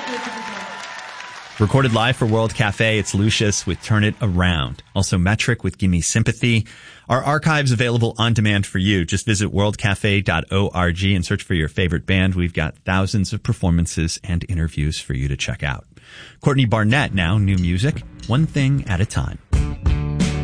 Recorded live for World Cafe, it's Lucius with Turn It Around. Also Metric with Gimme Sympathy. Our archive's available on demand for you. Just visit worldcafe.org and search for your favorite band. We've got thousands of performances and interviews for you to check out. Courtney Barnett now, new music, One Thing at a Time.